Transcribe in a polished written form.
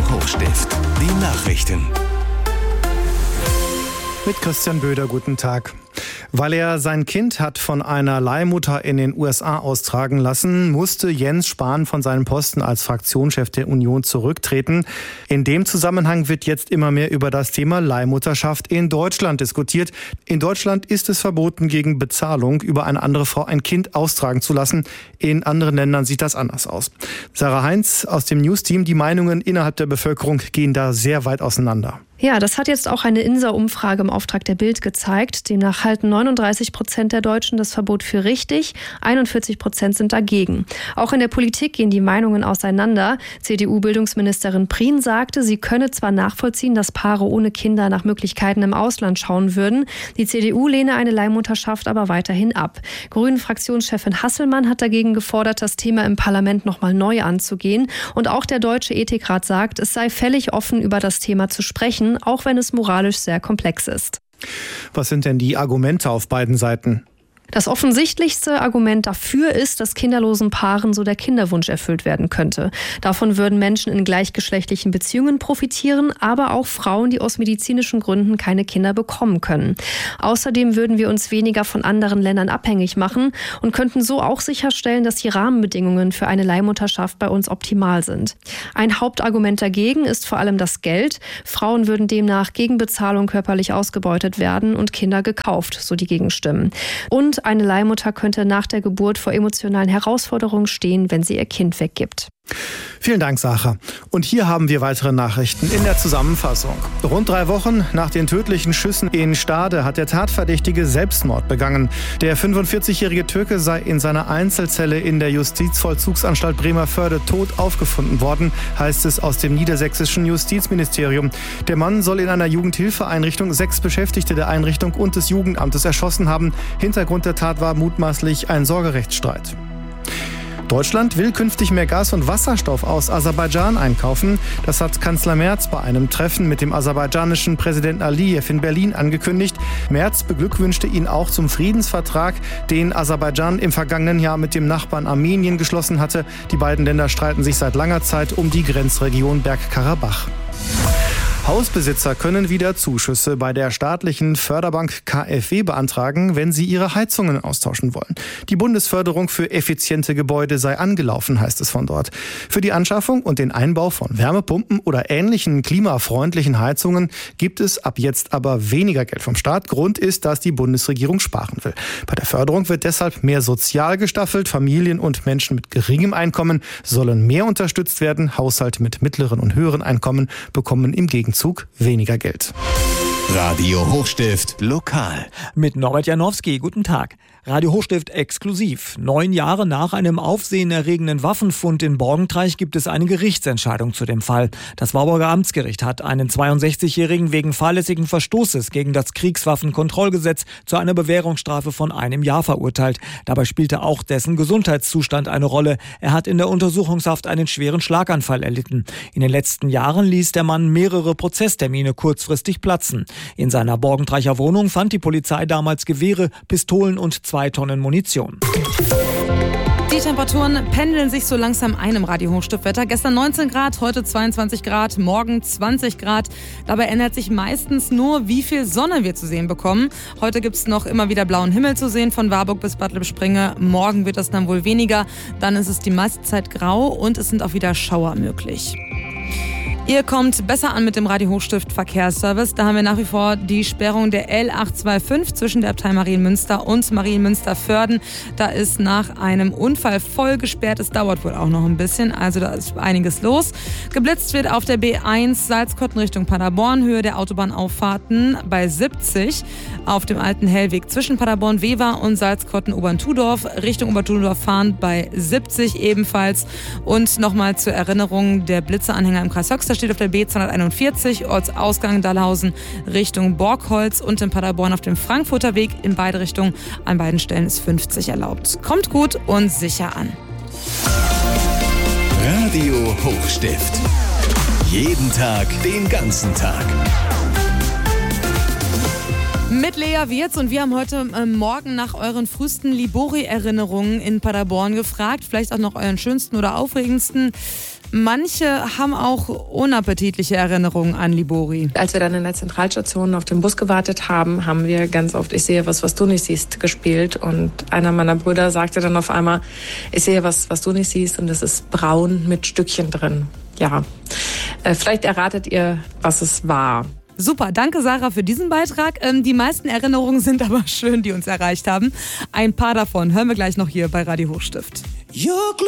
Hochstift, die Nachrichten. Mit Christian Böder, guten Tag. Weil er sein Kind hat von einer Leihmutter in den USA austragen lassen, musste Jens Spahn von seinem Posten als Fraktionschef der Union zurücktreten. In dem Zusammenhang wird jetzt immer mehr über das Thema Leihmutterschaft in Deutschland diskutiert. In Deutschland ist es verboten, gegen Bezahlung über eine andere Frau ein Kind austragen zu lassen. In anderen Ländern sieht das anders aus. Sarah Heinz aus dem News-Team, die Meinungen innerhalb der Bevölkerung gehen da sehr weit auseinander. Ja, das hat jetzt auch eine INSA-Umfrage im Auftrag der Bild gezeigt. Demnach halten 39% der Deutschen das Verbot für richtig, 41% sind dagegen. Auch in der Politik gehen die Meinungen auseinander. CDU-Bildungsministerin Prien sagte, sie könne zwar nachvollziehen, dass Paare ohne Kinder nach Möglichkeiten im Ausland schauen würden. Die CDU lehne eine Leihmutterschaft aber weiterhin ab. Grünen-Fraktionschefin Hasselmann hat dagegen gefordert, das Thema im Parlament nochmal neu anzugehen. Und auch der Deutsche Ethikrat sagt, es sei völlig offen, über das Thema zu sprechen, auch wenn es moralisch sehr komplex ist. Was sind denn die Argumente auf beiden Seiten? Das offensichtlichste Argument dafür ist, dass kinderlosen Paaren so der Kinderwunsch erfüllt werden könnte. Davon würden Menschen in gleichgeschlechtlichen Beziehungen profitieren, aber auch Frauen, die aus medizinischen Gründen keine Kinder bekommen können. Außerdem würden wir uns weniger von anderen Ländern abhängig machen und könnten so auch sicherstellen, dass die Rahmenbedingungen für eine Leihmutterschaft bei uns optimal sind. Ein Hauptargument dagegen ist vor allem das Geld. Frauen würden demnach gegen Bezahlung körperlich ausgebeutet werden und Kinder gekauft, so die Gegenstimmen. Und eine Leihmutter könnte nach der Geburt vor emotionalen Herausforderungen stehen, wenn sie ihr Kind weggibt. Vielen Dank, Sacha. Und hier haben wir weitere Nachrichten in der Zusammenfassung. Rund 3 Wochen nach den tödlichen Schüssen in Stade hat der Tatverdächtige Selbstmord begangen. Der 45-jährige Türke sei in seiner Einzelzelle in der Justizvollzugsanstalt Bremervörde tot aufgefunden worden, heißt es aus dem niedersächsischen Justizministerium. Der Mann soll in einer Jugendhilfeeinrichtung 6 Beschäftigte der Einrichtung und des Jugendamtes erschossen haben. Hintergrund der Tat war mutmaßlich ein Sorgerechtsstreit. Deutschland will künftig mehr Gas und Wasserstoff aus Aserbaidschan einkaufen. Das hat Kanzler Merz bei einem Treffen mit dem aserbaidschanischen Präsidenten Aliyev in Berlin angekündigt. Merz beglückwünschte ihn auch zum Friedensvertrag, den Aserbaidschan im vergangenen Jahr mit dem Nachbarn Armenien geschlossen hatte. Die beiden Länder streiten sich seit langer Zeit um die Grenzregion Bergkarabach. Hausbesitzer können wieder Zuschüsse bei der staatlichen Förderbank KfW beantragen, wenn sie ihre Heizungen austauschen wollen. Die Bundesförderung für effiziente Gebäude sei angelaufen, heißt es von dort. Für die Anschaffung und den Einbau von Wärmepumpen oder ähnlichen klimafreundlichen Heizungen gibt es ab jetzt aber weniger Geld vom Staat. Grund ist, dass die Bundesregierung sparen will. Bei der Förderung wird deshalb mehr sozial gestaffelt. Familien und Menschen mit geringem Einkommen sollen mehr unterstützt werden. Haushalte mit mittleren und höheren Einkommen bekommen im Gegenzug weniger Geld. Radio Hochstift lokal. Mit Norbert Janowski, guten Tag. Radio Hochstift exklusiv. 9 Jahre nach einem aufsehenerregenden Waffenfund in Borgentreich gibt es eine Gerichtsentscheidung zu dem Fall. Das Warburger Amtsgericht hat einen 62-Jährigen wegen fahrlässigen Verstoßes gegen das Kriegswaffenkontrollgesetz zu einer Bewährungsstrafe von 1 Jahr verurteilt. Dabei spielte auch dessen Gesundheitszustand eine Rolle. Er hat in der Untersuchungshaft einen schweren Schlaganfall erlitten. In den letzten Jahren ließ der Mann mehrere Prozesstermine kurzfristig platzen. In seiner Borgentreicher Wohnung fand die Polizei damals Gewehre, Pistolen und 2 Tonnen Munition. Die Temperaturen pendeln sich so langsam ein im Radio Hochstiftwetter. Gestern 19 Grad, heute 22 Grad, morgen 20 Grad. Dabei ändert sich meistens nur, wie viel Sonne wir zu sehen bekommen. Heute gibt es noch immer wieder blauen Himmel zu sehen, von Warburg bis Bad Lippspringe. Morgen wird das dann wohl weniger. Dann ist es die meiste Zeit grau und es sind auch wieder Schauer möglich. Ihr kommt besser an mit dem Radio Hochstift Verkehrsservice. Da haben wir nach wie vor die Sperrung der L825 zwischen der Abtei Marienmünster und Marienmünster-Vörden. Da ist nach einem Unfall voll gesperrt. Es dauert wohl auch noch ein bisschen, also da ist einiges los. Geblitzt wird auf der B1 Salzkotten Richtung Paderborn, Höhe der Autobahnauffahrten bei 70. Auf dem alten Hellweg zwischen Paderborn-Wever und Salzkotten-Oberntudorf Richtung Oberntudorf fahren bei 70 ebenfalls. Und nochmal zur Erinnerung, der Blitzeranhänger im Kreis Höxter steht auf der B241, Ortsausgang Dahlhausen Richtung Borgholz und in Paderborn auf dem Frankfurter Weg in beide Richtungen. An beiden Stellen ist 50 erlaubt. Kommt gut und sicher an. Radio Hochstift. Jeden Tag, den ganzen Tag. Mit Lea Wirz und wir haben heute Morgen nach euren frühesten Libori-Erinnerungen in Paderborn gefragt. Vielleicht auch noch euren schönsten oder aufregendsten. Manche haben auch unappetitliche Erinnerungen an Libori. Als wir dann in der Zentralstation auf den Bus gewartet haben, haben wir ganz oft "Ich sehe was du nicht siehst" gespielt. Und einer meiner Brüder sagte dann auf einmal, "Ich sehe was du nicht siehst", und es ist braun mit Stückchen drin. Ja, vielleicht erratet ihr, was es war. Super, danke Sarah für diesen Beitrag. Die meisten Erinnerungen sind aber schön, die uns erreicht haben. Ein paar davon hören wir gleich noch hier bei Radio Hochstift.